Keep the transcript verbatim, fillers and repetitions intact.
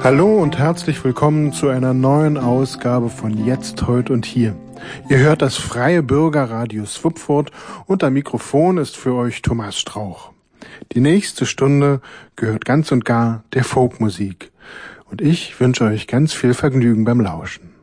Hallo und herzlich willkommen zu einer neuen Ausgabe von Jetzt, Heut und Hier. Ihr hört das freie Bürgerradio Swupfurt und am Mikrofon ist für euch Thomas Strauch. Die nächste Stunde gehört ganz und gar der Folkmusik und ich wünsche euch ganz viel Vergnügen beim Lauschen.